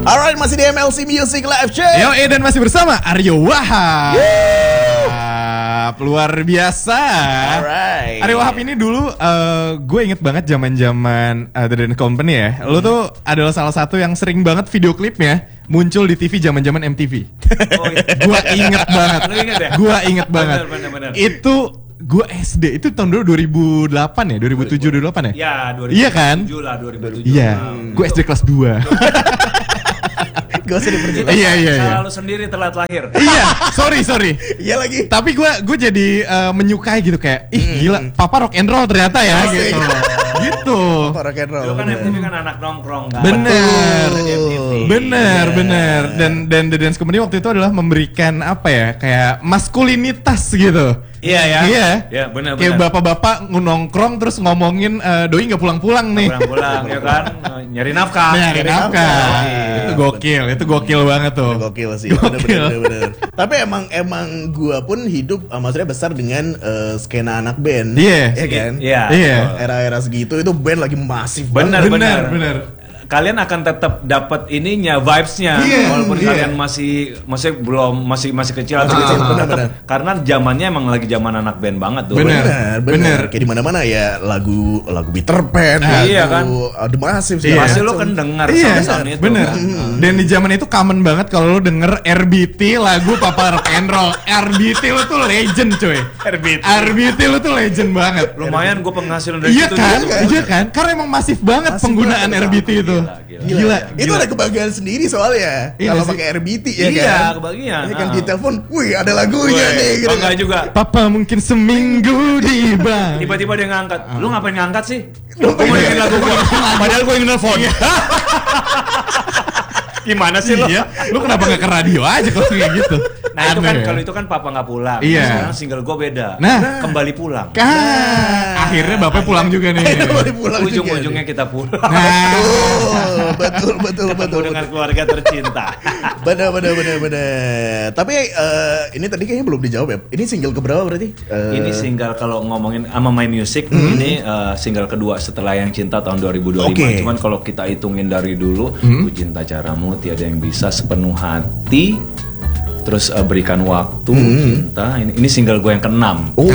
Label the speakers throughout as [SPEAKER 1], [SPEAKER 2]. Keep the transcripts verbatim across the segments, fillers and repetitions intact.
[SPEAKER 1] Alright, masih di M L C Music Live Check.
[SPEAKER 2] Yo, dan masih bersama Aryo Wahab. Luar biasa.
[SPEAKER 1] Alright.
[SPEAKER 2] Aryo Wahab ini dulu uh, gue inget banget zaman-zaman uh, The Dance Company ya. Lu tuh adalah salah satu yang sering banget video klipnya muncul di T V zaman-zaman M T V. Oh, iya. Gue inget banget.
[SPEAKER 3] Lu inget ya?
[SPEAKER 2] Gue inget banget.
[SPEAKER 3] Bener, bener, bener.
[SPEAKER 2] Itu gue S D itu tahun dulu dua ribu delapan ya, dua ribu tujuh, dua ribu delapan ya?
[SPEAKER 3] Ya, dua ribu tujuh
[SPEAKER 2] iya kan?
[SPEAKER 3] lah, dua ribu tujuh.
[SPEAKER 2] Iya,
[SPEAKER 3] Hmm.
[SPEAKER 2] gue S D kelas dua.
[SPEAKER 1] Gak usah diperjelas.
[SPEAKER 2] Iya, iya, iya.
[SPEAKER 3] Kalau sendiri telat lahir.
[SPEAKER 2] Iya, sorry, sorry.
[SPEAKER 1] Iya lagi.
[SPEAKER 2] Tapi gue gue jadi uh, menyukai gitu kayak, ih gila, papa rock and roll ternyata ya,
[SPEAKER 1] Asik.
[SPEAKER 2] gitu. Gitu.
[SPEAKER 1] Rock and roll.
[SPEAKER 3] Dulu kan M T V kan anak nongkrong kan.
[SPEAKER 2] Bener,
[SPEAKER 1] Betul.
[SPEAKER 2] bener,
[SPEAKER 1] Iya.
[SPEAKER 2] bener. Dan dan The Dance Company waktu itu adalah memberikan apa ya, kayak maskulinitas gitu.
[SPEAKER 3] Iya ya.
[SPEAKER 2] Iya.
[SPEAKER 3] Ya, benar
[SPEAKER 2] Kayak
[SPEAKER 3] benar.
[SPEAKER 2] bapak-bapak nongkrong terus ngomongin uh, doi nggak pulang-pulang nih.
[SPEAKER 3] Pulang-pulang ya kan, nyari nafkah.
[SPEAKER 2] Nyari
[SPEAKER 1] Nyari
[SPEAKER 2] nafkah.
[SPEAKER 1] nafkah.
[SPEAKER 2] Itu gokil, itu gokil banget tuh.
[SPEAKER 1] Gokil sih,
[SPEAKER 2] Gokil.
[SPEAKER 1] bener, bener, bener. Tapi emang emang gua pun hidup, uh, maksudnya besar dengan uh, skena anak band.
[SPEAKER 2] Iya.
[SPEAKER 1] Iya kan?
[SPEAKER 3] Iya.
[SPEAKER 2] Iya.
[SPEAKER 1] Era-era segitu itu band lagi masif
[SPEAKER 3] Benar,
[SPEAKER 1] banget.
[SPEAKER 2] Benar,
[SPEAKER 3] benar.
[SPEAKER 2] benar.
[SPEAKER 3] Kalian akan tetap dapat ininya, vibes-nya,
[SPEAKER 2] Iya,
[SPEAKER 3] walaupun
[SPEAKER 1] iya.
[SPEAKER 3] kalian masih masih belum masih masih kecil atau
[SPEAKER 1] Masih kecil,
[SPEAKER 3] tetap-
[SPEAKER 1] benar-benar.
[SPEAKER 3] karena zamannya emang lagi zaman anak band banget tuh.
[SPEAKER 2] Benar.
[SPEAKER 1] Bener, bener.
[SPEAKER 2] bener.
[SPEAKER 1] Kayak di mana-mana ya lagu lagu Peter Pan,
[SPEAKER 3] Nah,
[SPEAKER 1] lagu
[SPEAKER 3] iya kan?
[SPEAKER 1] uh, The Massive
[SPEAKER 2] Iya.
[SPEAKER 3] Pasti lo
[SPEAKER 1] macam.
[SPEAKER 3] kan dengar
[SPEAKER 2] Iya,
[SPEAKER 3] sound-sound itu.
[SPEAKER 2] bener.
[SPEAKER 3] kan?
[SPEAKER 2] Dan di zaman itu common banget kalau lu denger R B T lagu Papa Rock and Roll. R B T lu tuh legend coy.
[SPEAKER 3] R B T.
[SPEAKER 2] R B T lu tuh legend banget.
[SPEAKER 3] Lumayan gue penghasilan dari
[SPEAKER 2] Iya
[SPEAKER 3] situ.
[SPEAKER 2] kan?
[SPEAKER 3] juga.
[SPEAKER 2] Iya kan? Karena emang masif banget
[SPEAKER 1] Masif
[SPEAKER 2] penggunaan
[SPEAKER 1] banget,
[SPEAKER 2] R B T itu.
[SPEAKER 3] gila, gila.
[SPEAKER 2] Gila.
[SPEAKER 1] Itu
[SPEAKER 2] gila.
[SPEAKER 1] ada kebahagiaan sendiri soalnya.
[SPEAKER 2] Iya
[SPEAKER 1] Kalau
[SPEAKER 2] sih.
[SPEAKER 1] pakai R B T ya
[SPEAKER 3] Iya,
[SPEAKER 1] kan.
[SPEAKER 3] kebahagiaan.
[SPEAKER 1] Ini kan
[SPEAKER 3] Ah.
[SPEAKER 1] di telepon, wih ada lagunya
[SPEAKER 3] Weh,
[SPEAKER 1] nih gitu.
[SPEAKER 3] bangga juga.
[SPEAKER 2] Papa mungkin seminggu di bang.
[SPEAKER 3] Tiba-tiba dia ngangkat. Lu ngapain ngangkat sih?
[SPEAKER 1] Lu
[SPEAKER 3] Gue mau dengerin lagu gue. Padahal gue yang nelfon. Gimana sih lo?
[SPEAKER 2] Iya. Lu kenapa gak ke radio aja kalau kayak gitu?
[SPEAKER 3] Nah itu
[SPEAKER 2] Aneh
[SPEAKER 3] kan
[SPEAKER 2] ya.
[SPEAKER 3] kalau itu kan papa nggak pulang.
[SPEAKER 2] Iya.
[SPEAKER 3] Sekarang single gue beda.
[SPEAKER 2] Nah.
[SPEAKER 3] Kembali pulang.
[SPEAKER 2] Kan akhirnya bapak pulang juga nih.
[SPEAKER 1] Itu boleh pulang juga
[SPEAKER 3] Ujung-ujungnya
[SPEAKER 1] nih.
[SPEAKER 3] kita pulang.
[SPEAKER 2] Nah,
[SPEAKER 1] Oh, betul betul
[SPEAKER 3] Ketemu
[SPEAKER 1] betul.
[SPEAKER 3] dengan
[SPEAKER 1] betul.
[SPEAKER 3] keluarga tercinta.
[SPEAKER 1] Bener bener bener bener. Tapi eh, ini tadi kayaknya belum dijawab ya. Ini single keberapa berarti? Eh,
[SPEAKER 3] Ini single kalau ngomongin sama My Music, ini uh, single kedua setelah Yang Cinta tahun dua ribu dua puluh lima.
[SPEAKER 1] Oke.
[SPEAKER 3] Cuman kalau kita hitungin dari dulu, Ku Cinta Caramu, Tiada Yang Bisa, Sepenuh Hati, terus uh, Berikan Waktu, Cinta. Ini, ini single gue yang keenam.
[SPEAKER 1] Oh.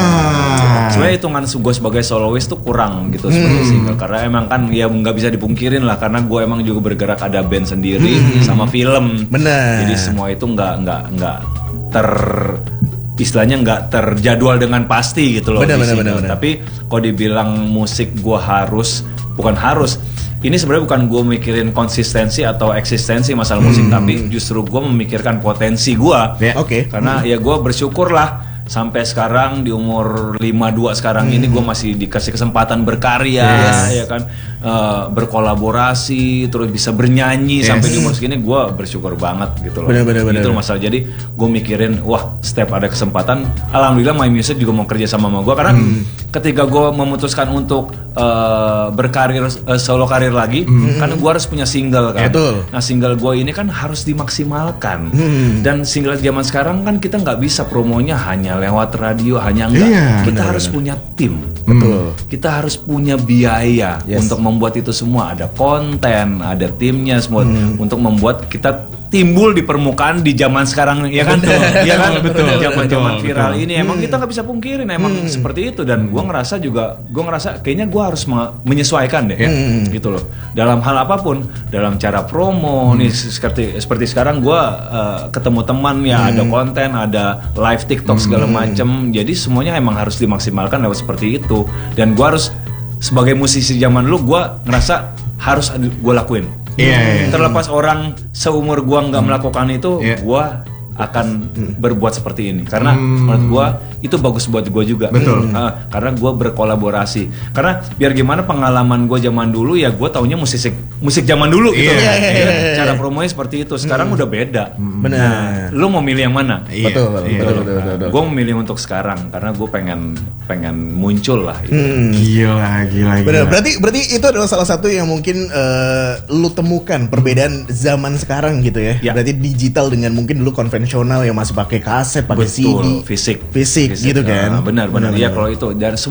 [SPEAKER 2] Ah.
[SPEAKER 3] Sebenarnya hitungan gue sebagai soloist tuh kurang gitu sebagai single, karena emang kan ya nggak bisa dipungkirin lah, karena gue emang juga bergerak ada band sendiri sama film.
[SPEAKER 1] Benar.
[SPEAKER 3] Jadi semua itu nggak nggak nggak ter istilahnya nggak terjadwal dengan pasti gitu loh.
[SPEAKER 1] Benar,
[SPEAKER 3] di
[SPEAKER 1] benar,
[SPEAKER 3] single.
[SPEAKER 1] benar, benar.
[SPEAKER 3] Tapi kalau dibilang musik gue harus, bukan harus. Ini sebenarnya bukan gue mikirin konsistensi atau eksistensi masalah musik, tapi justru gue memikirkan potensi gue.
[SPEAKER 2] Ya.
[SPEAKER 1] Oke.
[SPEAKER 3] Karena ya gue bersyukur lah sampai sekarang di umur lima puluh dua sekarang ini gue masih dikasih kesempatan berkarya,
[SPEAKER 2] Yes.
[SPEAKER 3] ya kan, Eh, berkolaborasi, terus bisa bernyanyi
[SPEAKER 2] Yes.
[SPEAKER 3] sampai di umur segini, gue bersyukur banget gitu loh.
[SPEAKER 1] Bener, bener, bener.
[SPEAKER 3] Itu masalah. Jadi gue mikirin, wah, setiap ada kesempatan, alhamdulillah My Music juga mau kerja sama sama gue, karena ketika gue memutuskan untuk eh, berkarir eh, solo karir lagi, kan gue harus punya single kan.
[SPEAKER 1] Betul.
[SPEAKER 3] Nah single gue ini kan harus dimaksimalkan.
[SPEAKER 1] Hmm.
[SPEAKER 3] Dan single zaman sekarang kan kita nggak bisa promonya hanya lewat radio, hanya enggak.
[SPEAKER 2] Iya,
[SPEAKER 3] Kita
[SPEAKER 1] benar,
[SPEAKER 3] harus
[SPEAKER 1] benar.
[SPEAKER 3] punya tim.
[SPEAKER 1] Betul.
[SPEAKER 3] Kita harus punya biaya
[SPEAKER 1] Yes.
[SPEAKER 3] untuk membuat itu semua. Ada konten, ada timnya semua
[SPEAKER 1] Hmm.
[SPEAKER 3] untuk membuat kita timbul di permukaan di zaman sekarang, ya kan? Ya kan?
[SPEAKER 2] Betul,
[SPEAKER 3] Zaman-zaman
[SPEAKER 2] betul,
[SPEAKER 3] viral
[SPEAKER 2] betul.
[SPEAKER 3] ini emang kita nggak bisa pungkirin emang seperti itu, dan gua ngerasa juga gua ngerasa kayaknya gua harus me- menyesuaikan deh.
[SPEAKER 1] Hmm.
[SPEAKER 3] Gitu loh. Dalam hal apapun, dalam cara promo nih seperti seperti sekarang gua eh, ketemu teman ya, ada konten, ada live TikTok segala macem. Jadi semuanya emang harus dimaksimalkan lewat seperti itu. Dan gua harus sebagai musisi zaman dulu, gua ngerasa harus gue lakuin.
[SPEAKER 2] Iya, iya.
[SPEAKER 3] Terlepas orang seumur gua nggak melakukan itu,
[SPEAKER 2] Iya.
[SPEAKER 3] gua akan berbuat seperti ini, karena menurut gua itu bagus buat gua juga.
[SPEAKER 2] Betul.
[SPEAKER 3] Ah, karena gua berkolaborasi. Karena biar gimana pengalaman gua zaman dulu ya, gua taunya musik musik zaman dulu gitu.
[SPEAKER 2] Iya,
[SPEAKER 1] iya,
[SPEAKER 3] Ya kan?
[SPEAKER 1] iya.
[SPEAKER 3] Cara promonya seperti itu. Sekarang udah beda.
[SPEAKER 1] Benar.
[SPEAKER 3] Lu mau milih yang mana?
[SPEAKER 2] Iya,
[SPEAKER 1] Betul,
[SPEAKER 2] iya.
[SPEAKER 1] betul, betul, betul, betul.
[SPEAKER 3] Gue memilih untuk sekarang karena gue pengen pengen muncul lah. Gitu.
[SPEAKER 1] Hmm.
[SPEAKER 2] Gila, gila, gila.
[SPEAKER 1] Benar, berarti berarti itu adalah salah satu yang mungkin eh, lu temukan perbedaan zaman sekarang gitu ya.
[SPEAKER 3] Ya.
[SPEAKER 1] Berarti digital dengan mungkin dulu konvensional yang masih pakai kaset, pakai C D,
[SPEAKER 3] Betul, fisik.
[SPEAKER 1] fisik, gitu kan.
[SPEAKER 3] Ah, benar, benar. Iya,
[SPEAKER 1] Benar.
[SPEAKER 3] kalau itu dan semua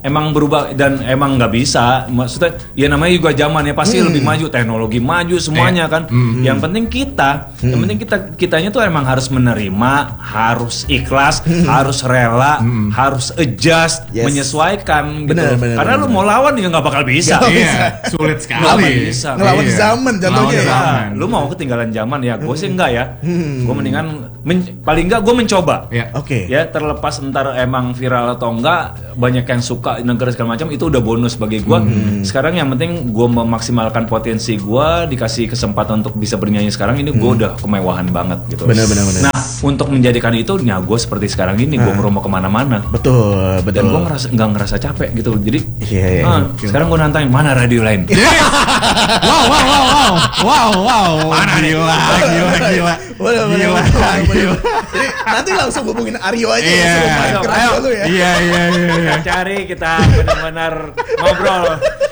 [SPEAKER 3] emang berubah dan emang nggak bisa. Maksudnya ya namanya juga zaman ya pasti hmm. lebih maju, teknologi maju semuanya eh. kan. Hmm. Yang penting kita, hmm. yang penting kita kitanya tuh emang harus menerima, harus ikhlas, hmm. harus rela, hmm. harus adjust, yes. menyesuaikan gitu.
[SPEAKER 1] Bener, bener,
[SPEAKER 3] Karena
[SPEAKER 1] bener,
[SPEAKER 3] lu
[SPEAKER 1] bener.
[SPEAKER 3] mau lawan ya nggak bakal bisa.
[SPEAKER 2] Iya, sulit sekali.
[SPEAKER 3] Nggak bisa.
[SPEAKER 1] Ngelawan
[SPEAKER 2] Iya.
[SPEAKER 1] zaman jatuhnya ya.
[SPEAKER 3] Nah, lu mau ketinggalan zaman ya, gue sih enggak ya. Hmm. Gue mendingan men- paling enggak gue mencoba.
[SPEAKER 2] Ya.
[SPEAKER 1] Oke.
[SPEAKER 3] Ya terlepas ntar emang viral atau enggak, banyak yang suka negara segala macam itu udah bonus bagi gue. Hmm. Sekarang yang penting gue memaksimalkan potensi gue, dikasih kesempatan untuk bisa bernyanyi sekarang ini gue hmm. udah kemewahan banget gitu.
[SPEAKER 1] Benar-benar.
[SPEAKER 3] Nah untuk menjadikan itu, ya gue seperti sekarang ini gue promo kemana-mana.
[SPEAKER 1] Betul, betul.
[SPEAKER 3] Dan gue ngerasa nggak ngerasa capek gitu. Jadi
[SPEAKER 1] yeah, yeah,
[SPEAKER 3] ah,
[SPEAKER 1] okay.
[SPEAKER 3] sekarang gue nantangin mana radio lain.
[SPEAKER 2] Wow, wow, wow, wow, wow, wow.
[SPEAKER 3] Mana nih?
[SPEAKER 2] Gila, gila, gila.
[SPEAKER 1] Bener, bener,
[SPEAKER 2] Gila,
[SPEAKER 1] bener, bener.
[SPEAKER 2] gila.
[SPEAKER 1] Jadi nanti langsung hubungin Aryo aja.
[SPEAKER 2] Iya.
[SPEAKER 1] ya, suruh main ke radio
[SPEAKER 3] Ayo.
[SPEAKER 1] lu ya.
[SPEAKER 2] Iya, iya, iya, iya.
[SPEAKER 3] Kita cari, kita benar-benar ngobrol.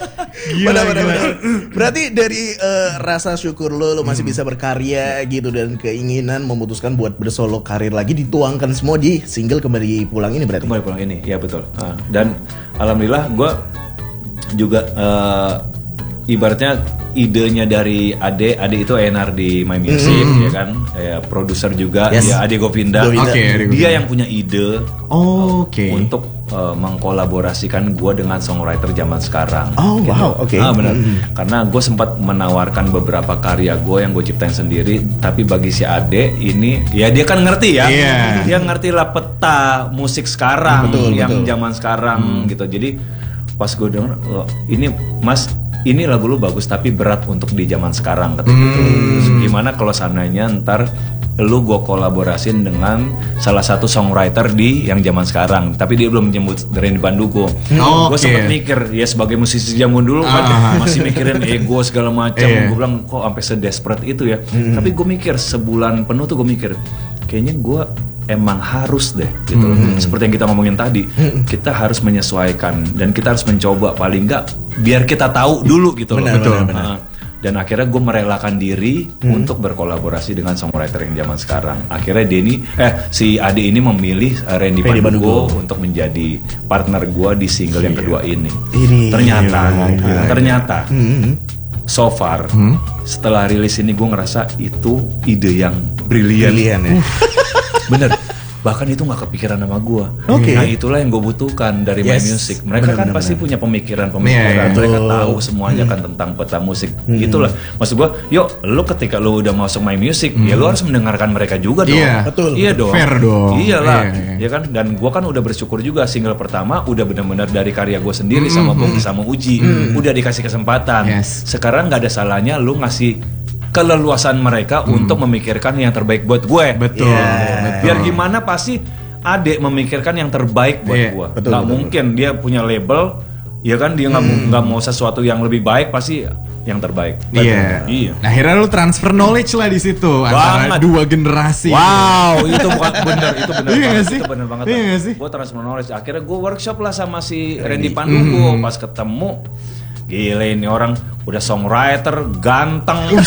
[SPEAKER 2] Gila,
[SPEAKER 1] Benar, benar,
[SPEAKER 2] gila.
[SPEAKER 1] benar. Berarti dari eh, rasa syukur lo, lo masih bisa berkarya gitu dan keinginan memutuskan buat bersolo karir lagi dituangkan semua di single Kembali Pulang ini berarti.
[SPEAKER 3] Kembali pulang ini, ya betul. Nah, dan alhamdulillah gue juga eh, ibaratnya idenya dari Ade, Ade itu A and R di My Music, mm. ya kan, ya, produser juga,
[SPEAKER 1] yes.
[SPEAKER 3] ya Ade Govinda.
[SPEAKER 1] Govinda.
[SPEAKER 2] Okay, Ade
[SPEAKER 3] dia
[SPEAKER 2] Govinda.
[SPEAKER 3] yang punya ide
[SPEAKER 2] Oh, oke. Okay.
[SPEAKER 3] untuk uh, mengkolaborasikan gue dengan songwriter zaman sekarang.
[SPEAKER 1] Oh, wow, oke.
[SPEAKER 3] Ah, benar.
[SPEAKER 1] Mm.
[SPEAKER 3] Karena gue sempat menawarkan beberapa karya gue yang gue ciptain sendiri, tapi bagi si Ade ini, ya dia kan ngerti ya,
[SPEAKER 2] Yeah.
[SPEAKER 3] dia ngerti lah peta musik sekarang,
[SPEAKER 1] Betul,
[SPEAKER 3] yang
[SPEAKER 1] betul.
[SPEAKER 3] zaman sekarang
[SPEAKER 2] Hmm.
[SPEAKER 3] gitu. Jadi pas gue denger, oh, ini Mas, ini lagu lu bagus tapi berat untuk di zaman sekarang kata
[SPEAKER 2] Hmm.
[SPEAKER 3] gitu. Terus gimana kalau seandainya ntar lu gue kolaborasiin dengan salah satu songwriter di yang zaman sekarang, tapi dia belum menyebut Randy Pandugo.
[SPEAKER 2] Oh,
[SPEAKER 3] Gue
[SPEAKER 2] oke.
[SPEAKER 3] sempet mikir ya sebagai musisi zaman dulu kan
[SPEAKER 2] Ah.
[SPEAKER 3] masih mikirin ego segala macam.
[SPEAKER 2] Iya.
[SPEAKER 3] Gue bilang kok sampai sedesperate itu ya. Tapi gue mikir sebulan penuh tuh gue mikir kayaknya gue emang harus deh gitu loh. Seperti yang kita ngomongin tadi, kita harus menyesuaikan dan kita harus mencoba paling enggak biar kita tahu dulu gitu loh.
[SPEAKER 1] Benar,
[SPEAKER 2] Betul.
[SPEAKER 1] benar, benar.
[SPEAKER 3] Nah, dan akhirnya gue merelakan diri untuk berkolaborasi dengan songwriter yang zaman sekarang. Akhirnya Denny, eh si Ade ini memilih uh, Randy
[SPEAKER 1] Randy
[SPEAKER 3] Pandugo
[SPEAKER 1] Pandugo
[SPEAKER 3] untuk menjadi partner gue di single yang kedua ini.
[SPEAKER 1] Ini.
[SPEAKER 3] Ternyata,
[SPEAKER 1] Gila.
[SPEAKER 3] ternyata
[SPEAKER 1] Hmm.
[SPEAKER 3] so far setelah rilis ini gue ngerasa itu ide yang brilian.
[SPEAKER 1] Brilian ya.
[SPEAKER 3] Bener. Bahkan itu nggak kepikiran sama gue.
[SPEAKER 1] Oke.
[SPEAKER 3] Nah itulah yang gue butuhkan dari My
[SPEAKER 1] Yes.
[SPEAKER 3] Music. Mereka
[SPEAKER 1] Benar,
[SPEAKER 3] kan
[SPEAKER 1] benar,
[SPEAKER 3] pasti
[SPEAKER 1] benar.
[SPEAKER 3] punya pemikiran-pemikiran.
[SPEAKER 2] Iya, iya.
[SPEAKER 3] Mereka
[SPEAKER 1] Betul.
[SPEAKER 3] tahu semuanya kan tentang peta musik. Itulah. Maksud gue, yuk, lo ketika lo udah masuk My Music, ya lo harus mendengarkan mereka juga dong.
[SPEAKER 2] Iya.
[SPEAKER 1] Betul.
[SPEAKER 3] Iya dong.
[SPEAKER 2] Fair dong.
[SPEAKER 3] Iyalah.
[SPEAKER 2] Iya, iya.
[SPEAKER 3] Ya kan. Dan gue kan udah bersyukur juga single pertama udah benar-benar dari karya gue sendiri sama Bogi sama Uji. Udah dikasih kesempatan.
[SPEAKER 2] Yes.
[SPEAKER 3] Sekarang nggak ada salahnya lo ngasih keleluasan mereka untuk memikirkan yang terbaik buat gue.
[SPEAKER 2] Betul.
[SPEAKER 1] Yeah.
[SPEAKER 2] Betul.
[SPEAKER 3] Biar gimana pasti Ade memikirkan yang terbaik buat
[SPEAKER 2] Iya,
[SPEAKER 3] gua.
[SPEAKER 1] betul,
[SPEAKER 3] Nggak
[SPEAKER 1] betul,
[SPEAKER 3] mungkin dia punya label, ya kan dia nggak mau nggak mau sesuatu yang lebih baik pasti yang terbaik.
[SPEAKER 2] Iya.
[SPEAKER 3] Iya.
[SPEAKER 2] Nah, akhirnya lu transfer knowledge lah di situ antara
[SPEAKER 3] Banget.
[SPEAKER 2] dua generasi.
[SPEAKER 3] Wow, itu bukan bener, itu bener
[SPEAKER 2] Iya
[SPEAKER 3] banget,
[SPEAKER 2] nggak sih?
[SPEAKER 3] itu bener banget.
[SPEAKER 2] Iya nggak sih?
[SPEAKER 3] Gue transfer knowledge. Akhirnya gue workshop lah sama si Randy Pandugo. Pas ketemu, gila ini orang udah songwriter, ganteng,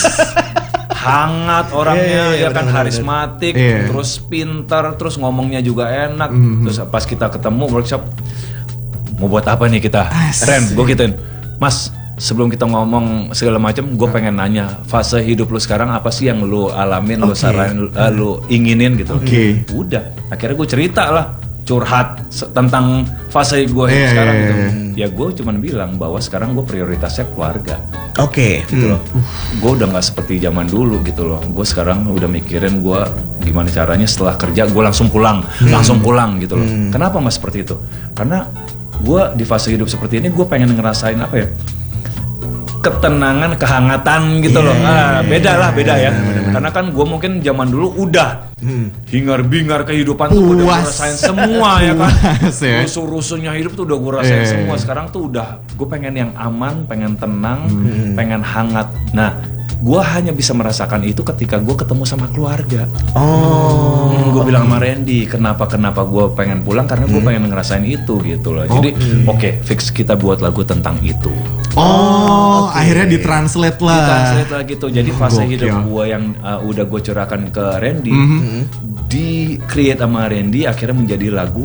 [SPEAKER 3] hangat orangnya,
[SPEAKER 1] Iya, iya,
[SPEAKER 3] ya kan
[SPEAKER 1] bener-bener.
[SPEAKER 3] karismatik,
[SPEAKER 2] Iya.
[SPEAKER 3] terus pintar, terus ngomongnya juga enak. Terus pas kita ketemu workshop, mau buat apa nih kita?
[SPEAKER 2] Asik.
[SPEAKER 3] Ren, gue gituin, Mas. Sebelum kita ngomong segala macam, gue pengen nanya fase hidup lu sekarang apa sih yang lu alamin, lu
[SPEAKER 1] Oke.
[SPEAKER 3] saranin, uh, lu inginin gitu.
[SPEAKER 2] Oke.
[SPEAKER 3] Udah, akhirnya gue cerita lah, curhat se- tentang fase gue
[SPEAKER 2] Iya,
[SPEAKER 3] sekarang
[SPEAKER 2] iya,
[SPEAKER 3] gitu.
[SPEAKER 2] iya.
[SPEAKER 3] Ya gue cuman bilang bahwa sekarang gue prioritasnya keluarga
[SPEAKER 1] Oke.
[SPEAKER 3] gitu loh. Gue udah nggak seperti zaman dulu gitu loh. Gue sekarang udah mikirin gue gimana caranya setelah kerja gue langsung pulang, langsung pulang gitu loh. Kenapa nggak seperti itu? Karena gue di fase hidup seperti ini gue pengen ngerasain apa ya? Ketenangan, kehangatan gitu loh. Ah, beda lah, beda ya. Karena kan gue mungkin zaman dulu udah hingar-bingar kehidupan tuh udah gue
[SPEAKER 2] Puas.
[SPEAKER 3] rasain semua ya kan.
[SPEAKER 2] Puas ya.
[SPEAKER 3] Rusuh-rusuhnya hidup tuh udah gue rasain
[SPEAKER 2] Iya, iya,
[SPEAKER 3] semua.
[SPEAKER 2] iya.
[SPEAKER 3] Sekarang tuh udah gue pengen yang aman, pengen tenang, pengen hangat. Nah, gue hanya bisa merasakan itu ketika gue ketemu sama keluarga.
[SPEAKER 1] Oh.
[SPEAKER 3] Hmm, gue bilang sama Randy, kenapa kenapa gue pengen pulang karena gue pengen ngerasain itu gitu loh. Jadi oke, fix kita buat lagu tentang itu.
[SPEAKER 2] Oh, akhirnya ditranslate lah.
[SPEAKER 3] Ditranslate lah gitu. Jadi fase
[SPEAKER 2] Gokil.
[SPEAKER 3] hidup gue yang uh, udah gue curahkan ke Randy, di create sama Randy akhirnya menjadi lagu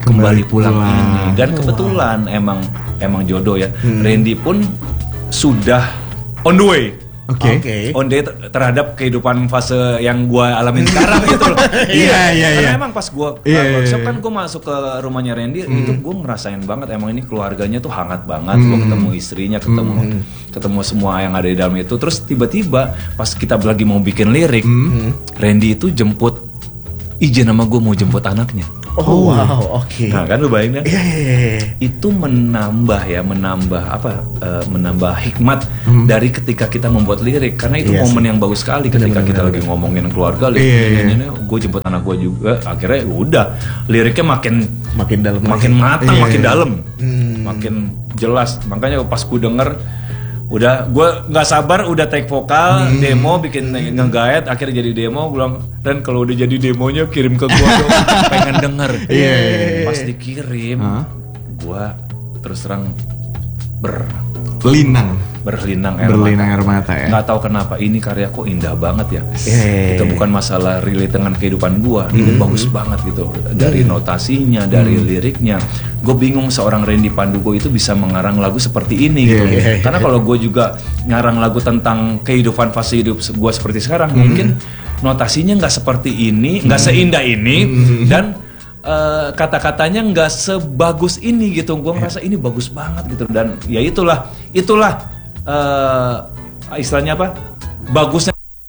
[SPEAKER 3] kembali,
[SPEAKER 2] Kembali
[SPEAKER 3] pulang,
[SPEAKER 2] pulang.
[SPEAKER 3] ini. Dan kebetulan emang emang jodoh ya. Randy pun sudah on the way.
[SPEAKER 2] Oke.
[SPEAKER 1] Oke.
[SPEAKER 3] On the way ter- terhadap kehidupan fase yang gua alamin sekarang gitu loh.
[SPEAKER 2] Iya, iya,
[SPEAKER 3] Karena
[SPEAKER 2] iya.
[SPEAKER 3] emang pas gua uh,
[SPEAKER 2] Iya, iya,
[SPEAKER 3] workshop
[SPEAKER 2] iya.
[SPEAKER 3] kan gua masuk ke rumahnya Randy, itu gua ngerasain banget emang ini keluarganya tuh hangat banget. Gua ketemu istrinya, ketemu ketemu semua yang ada di dalam itu. Terus tiba-tiba pas kita lagi mau bikin lirik, Randy itu jemput izin sama gua mau jemput anaknya.
[SPEAKER 1] Oh, wow, oke.
[SPEAKER 3] Nah kan lu bayangin kan?
[SPEAKER 1] Iya, iya, iya.
[SPEAKER 3] Itu menambah ya, menambah apa? eh, menambah hikmat dari ketika kita membuat lirik, karena itu
[SPEAKER 1] Iya
[SPEAKER 3] momen yang bagus sekali ketika kita lagi ngomongin keluarga, lirik
[SPEAKER 2] Iya,
[SPEAKER 3] ini, ini, gue jemput anak gue juga, akhirnya udah liriknya makin
[SPEAKER 1] Makin dalam
[SPEAKER 3] makin
[SPEAKER 1] lagi.
[SPEAKER 3] matang,
[SPEAKER 2] Iya,
[SPEAKER 3] makin
[SPEAKER 2] iya.
[SPEAKER 3] dalam,
[SPEAKER 1] Hmm.
[SPEAKER 3] makin jelas. Makanya pas gue denger, udah gue nggak sabar udah take vokal, demo, bikin nge-guide, akhirnya jadi demo. Gue bilang, dan kalau udah jadi demonya kirim ke gue dong, pengen denger.
[SPEAKER 2] Iya, iya, iya.
[SPEAKER 3] Pas dikirim,
[SPEAKER 2] Hah?
[SPEAKER 3] gue terus terang ber
[SPEAKER 2] Linang.
[SPEAKER 3] berlinang air
[SPEAKER 2] Berlinang
[SPEAKER 3] mata.
[SPEAKER 2] air mata ya.
[SPEAKER 3] Nggak tahu kenapa ini karya kok indah banget ya.
[SPEAKER 1] Iya.
[SPEAKER 3] Itu bukan masalah relate dengan kehidupan gua, ini bagus banget gitu. Dari notasinya, dari liriknya. Gue bingung seorang Randy Pandugo itu bisa mengarang lagu seperti ini gitu.
[SPEAKER 2] Iya, iya,
[SPEAKER 3] Karena kalau gue juga ngarang lagu tentang kehidupan fase hidup gue seperti sekarang, mungkin notasinya nggak seperti ini, nggak seindah ini, dan eh, kata-katanya nggak sebagus ini gitu. Gue ngerasa ini bagus banget gitu. Dan ya itulah, itulah eh, istilahnya apa? Bagusnya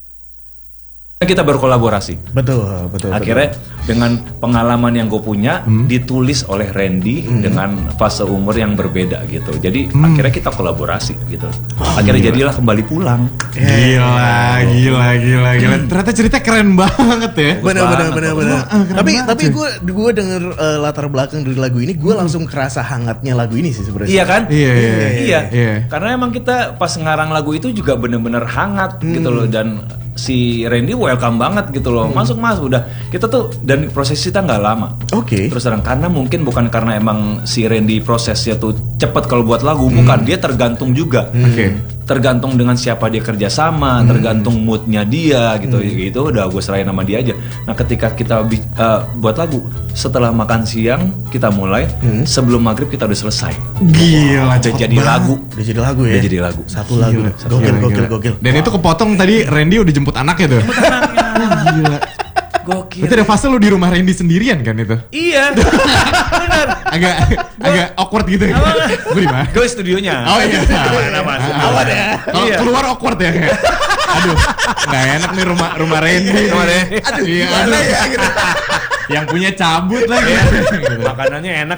[SPEAKER 3] kita berkolaborasi.
[SPEAKER 1] Betul, betul.
[SPEAKER 3] Akhirnya dengan pengalaman yang gue punya ditulis oleh Randy dengan fase umur yang berbeda gitu. Jadi akhirnya kita kolaborasi gitu. Akhirnya jadilah kembali pulang.
[SPEAKER 2] Gila, gila, gila, gila. Ternyata cerita keren banget ya.
[SPEAKER 1] Benar, benar,
[SPEAKER 3] banget,
[SPEAKER 1] benar,
[SPEAKER 3] bagus
[SPEAKER 1] benar.
[SPEAKER 2] banget. Keren
[SPEAKER 1] Tapi
[SPEAKER 2] banget,
[SPEAKER 1] tapi
[SPEAKER 2] cuy.
[SPEAKER 1] gue gue denger eh, latar belakang dari lagu ini, gue langsung kerasa hangatnya lagu ini sih sebenarnya.
[SPEAKER 3] Iya kan?
[SPEAKER 2] Iya, iya,
[SPEAKER 3] iya.
[SPEAKER 2] iya.
[SPEAKER 3] Karena emang kita pas ngarang lagu itu juga bener-bener hangat gitu loh, dan si Randy welcome banget gitu loh. Masuk mas, udah kita tuh, dan proses kita nggak lama.
[SPEAKER 1] Oke.
[SPEAKER 3] Terus terang, karena mungkin bukan karena emang si Randy prosesnya tuh cepet kalau buat lagu, bukan, dia tergantung juga.
[SPEAKER 2] Oke.
[SPEAKER 3] Tergantung dengan siapa dia kerja sama, tergantung moodnya dia gitu. Gitu udah gue serahin sama dia aja. Nah ketika kita bi- eh, buat lagu, setelah makan siang kita mulai, sebelum maghrib kita udah selesai.
[SPEAKER 2] Gila,
[SPEAKER 3] Udah
[SPEAKER 2] cepet
[SPEAKER 3] jadi
[SPEAKER 2] banget.
[SPEAKER 3] lagu.
[SPEAKER 1] Udah jadi lagu ya.
[SPEAKER 3] Udah jadi lagu.
[SPEAKER 1] Satu lagu.
[SPEAKER 2] Gila,
[SPEAKER 1] Gokil,
[SPEAKER 2] gila,
[SPEAKER 1] gokil,
[SPEAKER 2] gila.
[SPEAKER 1] gokil.
[SPEAKER 2] Dan itu kepotong tadi Randy udah jemput anaknya tuh. Oh, gila.
[SPEAKER 3] Gokil.
[SPEAKER 2] Berarti ada fase lu di rumah Randy sendirian kan itu?
[SPEAKER 3] Iya. Bener.
[SPEAKER 2] Agak agak awkward gitu ya. Gue di mana?
[SPEAKER 3] Gue studionya.
[SPEAKER 2] Oh iya.
[SPEAKER 3] Mana masuk.
[SPEAKER 2] Ah,
[SPEAKER 1] Aman ya.
[SPEAKER 2] Kalau
[SPEAKER 3] Iya.
[SPEAKER 2] keluar awkward ya kayak. Aduh, nggak enak nih rumah rumah Randy.
[SPEAKER 3] Rumah Randy.
[SPEAKER 2] Aduh, iya, aduh. Yang punya cabut lagi. Gitu.
[SPEAKER 3] Makanannya enak.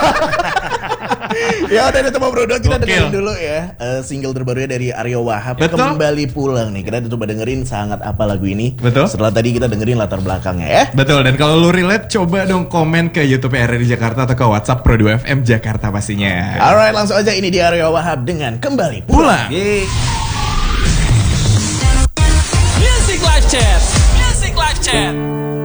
[SPEAKER 1] Ya udah itu Bro Don, kita
[SPEAKER 2] Gokil.
[SPEAKER 1] dengerin dulu ya eh, single terbarunya dari Aryo Wahab,
[SPEAKER 2] Betul.
[SPEAKER 1] Kembali Pulang nih. Kita coba dengerin sangat apa lagu ini.
[SPEAKER 2] Betul.
[SPEAKER 1] Setelah tadi kita dengerin latar belakangnya ya.
[SPEAKER 2] Betul, dan kalau lu relate coba dong komen ke YouTube R R I Jakarta atau ke WhatsApp Pro dua F M Jakarta pastinya.
[SPEAKER 1] Alright, langsung aja ini di Aryo Wahab dengan Kembali Pulang.
[SPEAKER 2] Pulang.
[SPEAKER 3] Yeay.
[SPEAKER 4] Music Live Chat. Music Live Chat.